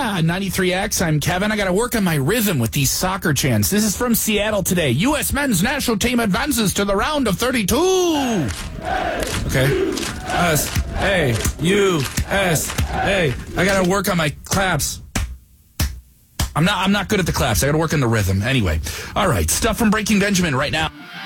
Yeah, 93X. I'm Kevin. I got to work on my rhythm with these soccer chants. This is from Seattle today. U.S. men's national team advances to the round of 32. Okay. S-A-U-S-A. I got to work on my claps. I'm not good at the claps. I got to work on the rhythm. Anyway. All right. Stuff from Breaking Benjamin right now.